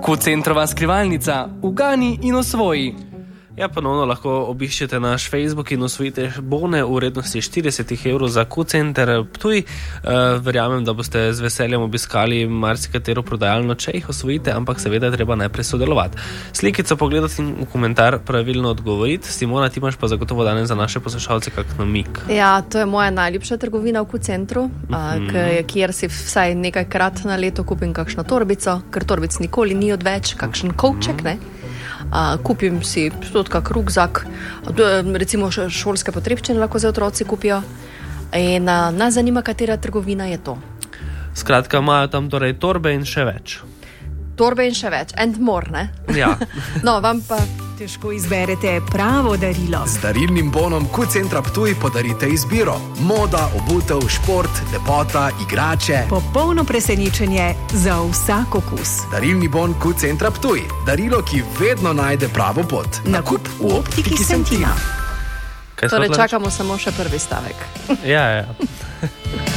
Q-centrova skrivalnica, ugani in osvoji. Ja, ponovno lahko obiščete naš Facebook in osvojite bone v vrednosti 40 € za Q-center Ptuj. Verjamem, da boste z veseljem obiskali marsikatero prodajalno, če jih osvojite, ampak seveda treba najprej sodelovati. Slikico pogledati in v komentar pravilno odgovoriti. Simona, ti imaš pa zagotovo danes za naše poslušalce kak namig. Ja, to je moja najljubša trgovina v Q-centru, kjer si vsaj nekajkrat na leto kupim kakšno torbico, ker torbic nikoli ni odveč, kakšen kovček, ne? Kupim si kak rukzak, recimo šolske potrebščine lahko za otroci kupijo in nas zanima, katera trgovina je to. Skratka, imajo tam torej torbe in še več. Torbe in še več, and more, ne? Ja. No, vam pa težko izberete pravo darilo. Z darilnim bonom Q-centra Ptuj podarite izbiro. Moda, obutev, šport, lepota, igrače. Popolno presenečenje za vsak okus. Darilni bon Q-centra Ptuj. Darilo, ki vedno najde pravo pot. Nakup v optiki Sentina. Torej čakamo samo še prvi stavek. Ja.